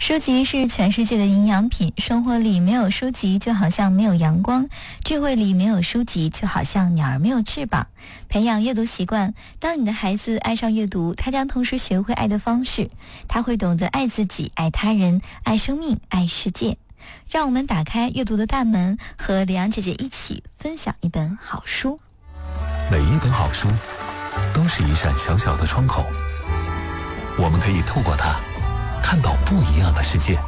书籍是全世界的营养品，生活里没有书籍就好像没有阳光，智慧里没有书籍就好像鸟儿没有翅膀。培养阅读习惯，当你的孩子爱上阅读，他将同时学会爱的方式，他会懂得爱自己、爱他人、爱生命、爱世界。让我们打开阅读的大门，和李阳姐姐一起分享一本好书。 每一本好书都是一扇小小的窗口，我们可以透过它看到不一样的世界。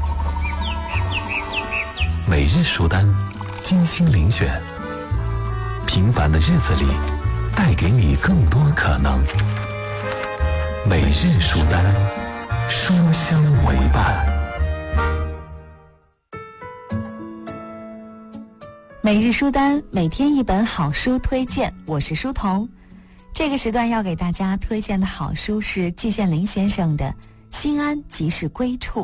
每日书单，精心遴选，平凡的日子里带给你更多可能。每日书单，书香为伴。 每日书单，每天一本好书推荐，我是书童。这个时段要给大家推荐的好书是季羡林先生的《心安即是归处》。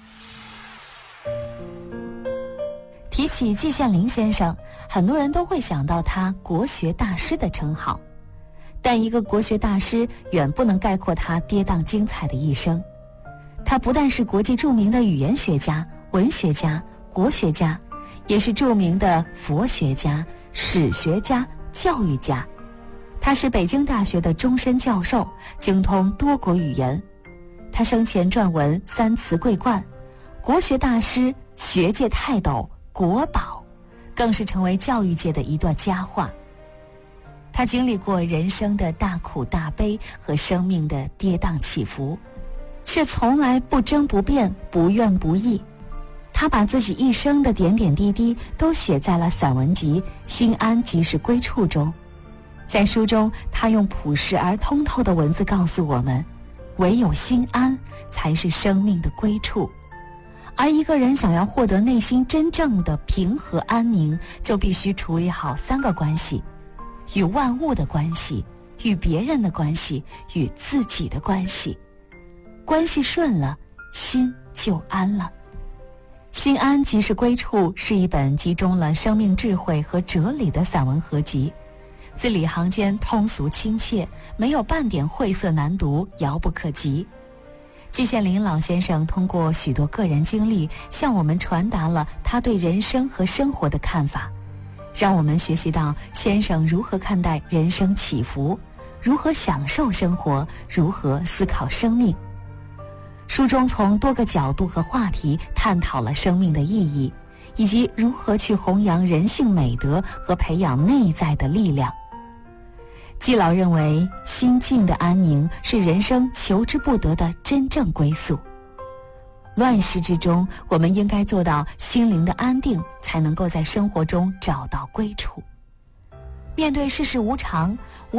提起季羡林先生，很多人都会想到他国学大师的称号，但一个国学大师远不能概括他跌宕精彩的一生。他不但是国际著名的语言学家、文学家、国学家，也是著名的佛学家、史学家、教育家。他是北京大学的终身教授，精通多国语言。他生前撰文三词桂冠，国学大师、学界泰斗、国宝，更是成为教育界的一段佳话。他经历过人生的大苦大悲和生命的跌宕起伏，却从来不争不辩、不怨不义。他把自己一生的点点滴滴都写在了散文集《心安即是归处》中。在书中，他用朴实而通透的文字告诉我们，唯有心安才是生命的归处。而一个人想要获得内心真正的平和安宁，就必须处理好三个关系：与万物的关系，与别人的关系，与自己的关系。关系顺了，心就安了。心安即是归处是一本集中了生命智慧和哲理的散文合集，字里行间通俗亲切，没有半点晦涩难读，遥不可及。季羡林老先生通过许多个人经历，向我们传达了他对人生和生活的看法，让我们学习到先生如何看待人生起伏，如何享受生活，如何思考生命。书中从多个角度和话题探讨了生命的意义，以及如何去弘扬人性美德和培养内在的力量。季老认为，心境的安宁是人生求之不得的真正归宿。乱世之中，我们应该做到心灵的安定，才能够在生活中找到归处。面对世事无常，